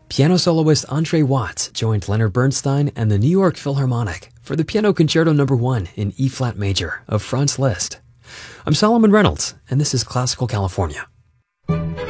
Piano soloist Andre Watts joined Leonard Bernstein and the New York Philharmonic for the Piano Concerto No. 1 in E-flat major of Franz Liszt. I'm Solomon Reynolds, and this is Classical California.